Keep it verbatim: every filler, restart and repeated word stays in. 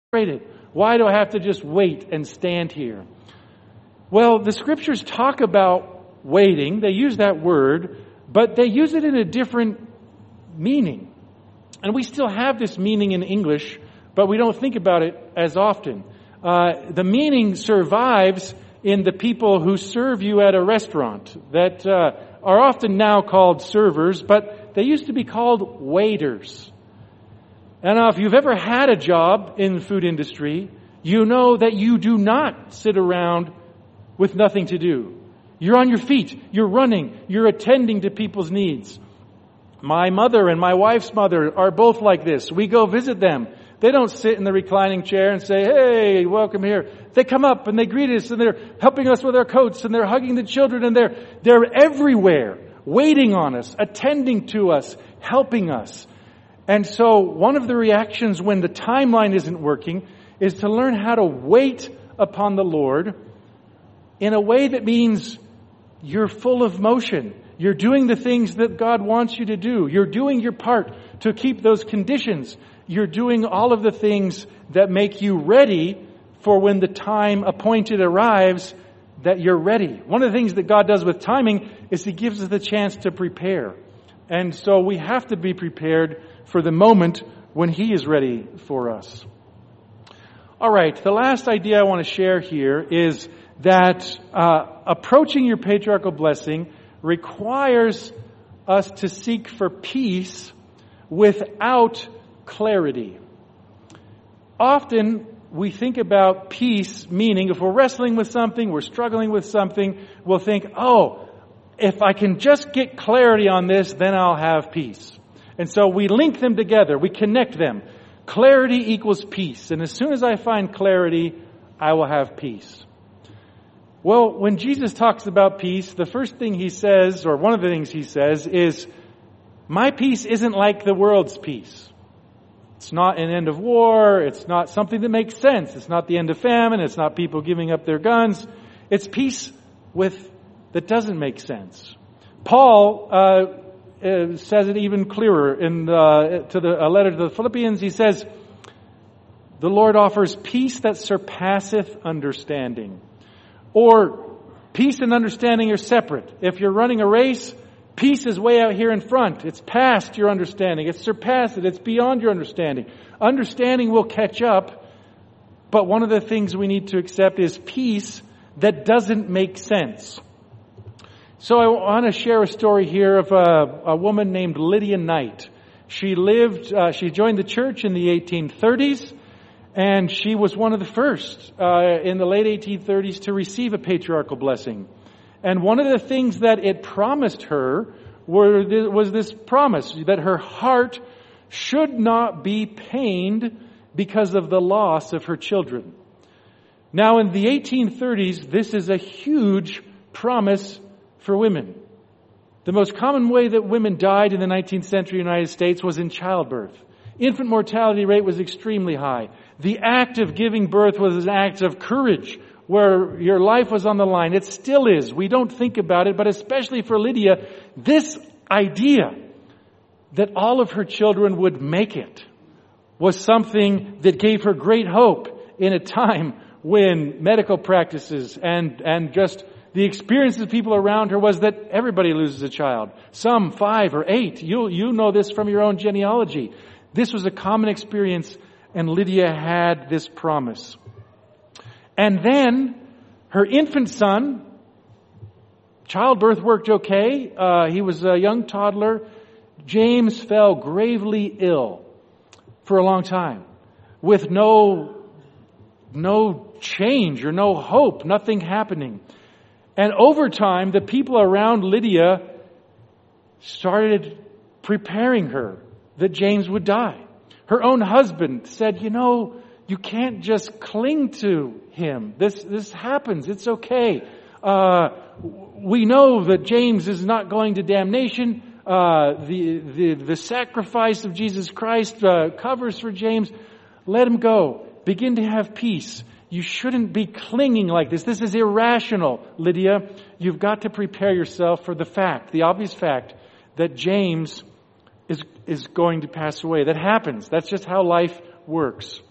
frustrated? Why do I have to just wait and stand here? Well, the scriptures talk about waiting. They use that word, but they use it in a different meaning. And we still have this meaning in English, but we don't think about it as often. Uh, the meaning survives in the people who serve you at a restaurant that uh, are often now called servers, but they used to be called waiters. And now, if you've ever had a job in the food industry, you know that you do not sit around with nothing to do. You're on your feet, you're running, you're attending to people's needs. My mother and my wife's mother are both like this. We go visit them. They don't sit in the reclining chair and say, hey, welcome here. They come up and they greet us and they're helping us with our coats and they're hugging the children and they're, they're everywhere, waiting on us, attending to us, helping us. And so one of the reactions when the timeline isn't working is to learn how to wait upon the Lord in a way that means you're full of motion. You're doing the things that God wants you to do. You're doing your part to keep those conditions. You're doing all of the things that make you ready for when the time appointed arrives, that you're ready. One of the things that God does with timing is He gives us the chance to prepare. And so we have to be prepared for the moment when He is ready for us. All right, the last idea I want to share here is that uh, approaching your patriarchal blessing requires us to seek for peace without clarity. Often we think about peace, meaning if we're wrestling with something, we're struggling with something, we'll think, oh, if I can just get clarity on this, then I'll have peace. And so we link them together, we connect them. Clarity equals peace. And as soon as I find clarity, I will have peace. Well, when Jesus talks about peace, the first thing He says, or one of the things He says, is, my peace isn't like the world's peace. It's not an end of war. It's not something that makes sense. It's not the end of famine. It's not people giving up their guns. It's peace with that doesn't make sense. Paul uh, uh, says it even clearer in uh, to the a letter to the Philippians. He says, the Lord offers peace that surpasseth understanding. Or peace and understanding are separate. If you're running a race, peace is way out here in front. It's past your understanding. It's surpassed it. It's beyond your understanding. Understanding will catch up. But one of the things we need to accept is peace that doesn't make sense. So I want to share a story here of a, a woman named Lydia Knight. She lived, uh, she joined the church in the eighteen thirties. And she was one of the first uh, in the late eighteen thirties to receive a patriarchal blessing. And one of the things that it promised her were, was this promise that her heart should not be pained because of the loss of her children. Now, in the eighteen thirties, this is a huge promise for women. The most common way that women died in the nineteenth century United States was in childbirth. Infant mortality rate was extremely high. The act of giving birth was an act of courage where your life was on the line. It still is. We don't think about it, but especially for Lydia, this idea that all of her children would make it was something that gave her great hope in a time when medical practices and, and just the experiences of people around her was that everybody loses a child. Some five or eight. You, you know this from your own genealogy. This was a common experience, and Lydia had this promise. And then her infant son, childbirth worked okay. Uh, he was a young toddler. James fell gravely ill for a long time with no, no change or no hope, nothing happening. And over time, the people around Lydia started preparing her that James would die. Her own husband said, you know, you can't just cling to him. This this happens. It's okay. Uh, we know that James is not going to damnation. Uh, the, the, the sacrifice of Jesus Christ uh, covers for James. Let him go. Begin to have peace. You shouldn't be clinging like this. This is irrational, Lydia. You've got to prepare yourself for the fact, the obvious fact, that James is is going to pass away. That happens. That's just how life works.